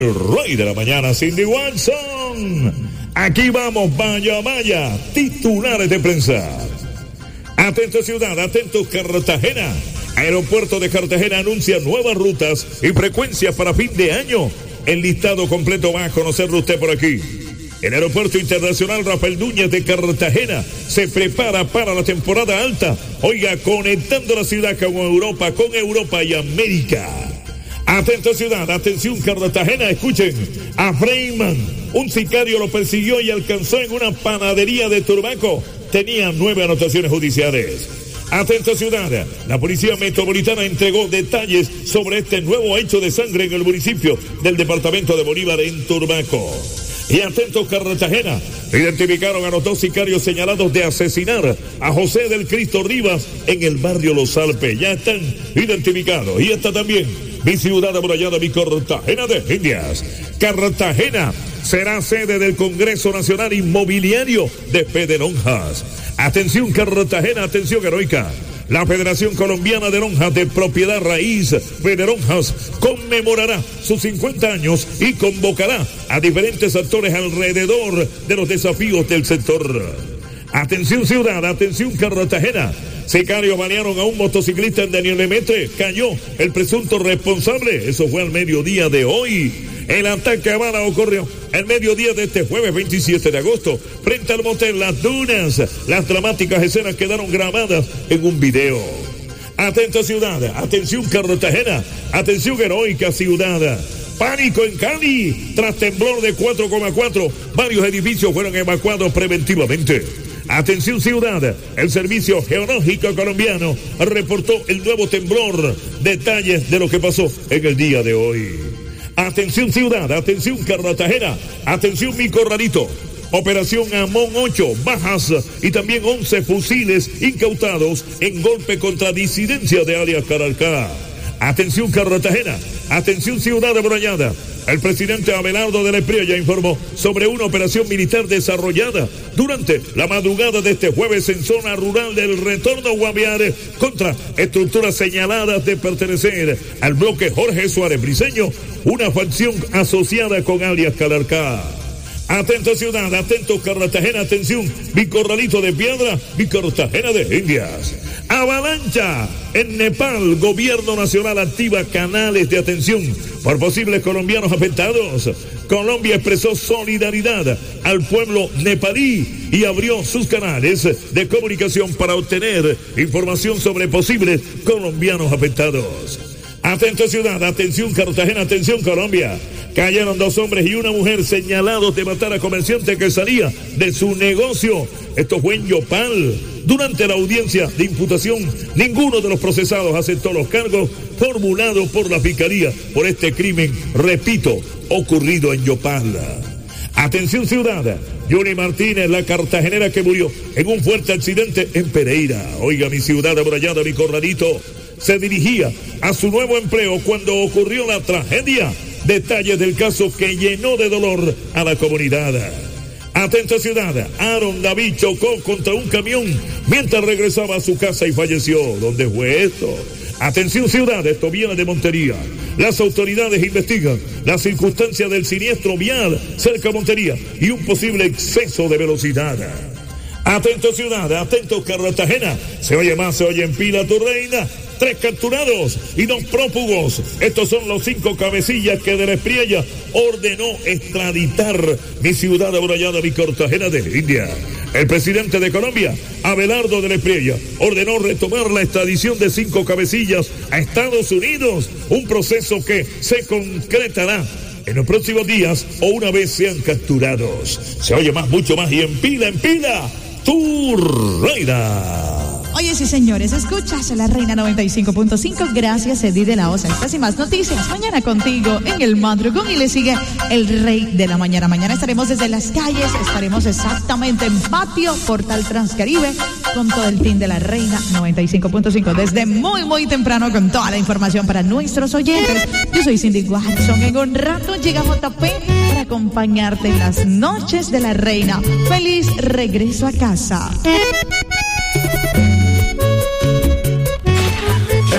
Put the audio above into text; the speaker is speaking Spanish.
Rey de la mañana, Cindy Watson. Aquí vamos, vaya, titulares de prensa. Atento ciudad, atento Cartagena. Aeropuerto de Cartagena anuncia nuevas rutas y frecuencias para fin de año. El listado completo va a conocerlo usted por aquí. El Aeropuerto Internacional Rafael Núñez de Cartagena se prepara para la temporada alta. Oiga, conectando la ciudad con Europa y América. Atento ciudad, atención Cartagena, escuchen. A Freeman, un sicario lo persiguió y alcanzó en una panadería de Turbaco. Tenía 9 anotaciones judiciales. Atento ciudad, la Policía Metropolitana entregó detalles sobre este nuevo hecho de sangre en el municipio del departamento de Bolívar en Turbaco. Y atento Cartagena, identificaron a los 2 sicarios señalados de asesinar a José del Cristo Rivas en el barrio Los Alpes. Ya están identificados. Y está también mi ciudad amurallada, mi Cartagena de Indias. Cartagena será sede del Congreso Nacional Inmobiliario de Fe de Lonjas. Atención Cartagena, atención heroica. La Federación Colombiana de Lonjas de Propiedad Raíz Fe de Lonjas conmemorará sus 50 años y convocará a diferentes actores alrededor de los desafíos del sector. Atención ciudad, atención Cartagena. Sicarios balearon a un motociclista en Daniel Lemaitre. Cayó el presunto responsable. Eso fue al mediodía de hoy. El ataque a bala ocurrió el mediodía de este jueves 27 de agosto frente al motel Las Dunas. Las dramáticas escenas quedaron grabadas en un video. Atenta ciudad, atención Cartagena, atención heroica ciudad. Pánico en Cali tras temblor de 4,4. Varios edificios fueron evacuados preventivamente. Atención ciudad, el Servicio Geológico Colombiano reportó el nuevo temblor. Detalles de lo que pasó en el día de hoy. Atención ciudad, atención Cartagena, atención mi corralito. Operación Amón 8, bajas y también 11 fusiles incautados en golpe contra disidencia de alias Caralcá. Atención Cartagena, atención ciudad amurallada. El presidente Abelardo de la Espriella informó sobre una operación militar desarrollada durante la madrugada de este jueves en zona rural del Retorno Guaviare contra estructuras señaladas de pertenecer al bloque Jorge Suárez Briceño, una facción asociada con alias Calarcá. Atento ciudad, atento Cartagena, atención, mi corralito de piedra, mi Cartagena de Indias. Avalancha en Nepal, gobierno nacional activa canales de atención por posibles colombianos afectados. Colombia expresó solidaridad al pueblo nepalí y abrió sus canales de comunicación para obtener información sobre posibles colombianos afectados. Atento ciudad, atención Cartagena, atención Colombia. Cayeron 2 hombres y una mujer señalados de matar a comerciante que salía de su negocio. Esto fue en Yopal. Durante la audiencia de imputación, ninguno de los procesados aceptó los cargos formulados por la Fiscalía por este crimen, repito, ocurrido en Yopal. Atención ciudad, Yuri Martínez, la cartagenera que murió en un fuerte accidente en Pereira. Oiga, mi ciudad amurallada, mi corralito, se dirigía a su nuevo empleo cuando ocurrió la tragedia. Detalles del caso que llenó de dolor a la comunidad. Atenta ciudad, Aaron David chocó contra un camión mientras regresaba a su casa y falleció. ¿Dónde fue esto? Atención ciudad, esto viene de Montería. Las autoridades investigan las circunstancias del siniestro vial cerca de Montería y un posible exceso de velocidad. Atento ciudad, atento Cartagena. Se oye más, se oye en pila tu reina. 3 capturados y 2 prófugos. Estos son los 5 cabecillas que de la Espriella ordenó extraditar. Mi ciudad amurallada, mi Cartagena de India. El presidente de Colombia, Abelardo de la Espriella, ordenó retomar la extradición de 5 cabecillas a Estados Unidos. Un proceso que se concretará en los próximos días o una vez sean capturados. Se oye más, mucho más y en pila, tu reina. Oye, sí, señores, escuchas La Reina 95.5. Gracias, Eddie de la Osa. Estas y más noticias mañana contigo en el madrugón y le sigue el Rey de la Mañana. Mañana estaremos desde las calles, estaremos exactamente en Patio Portal Transcaribe con todo el team de La Reina 95.5 desde muy temprano con toda la información para nuestros oyentes. Yo soy Cindy Watson. En un rato llega JP para acompañarte en las noches de La Reina. Feliz regreso a casa.